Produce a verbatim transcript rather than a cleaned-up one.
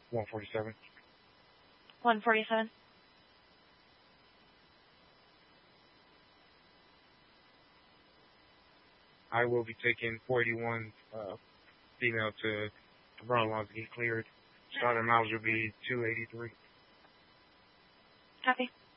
one forty-seven. one forty-seven. I will be taking four eighty-one uh, female to the Brown Laws to get cleared. Starting miles will be two eighty-three. Copy.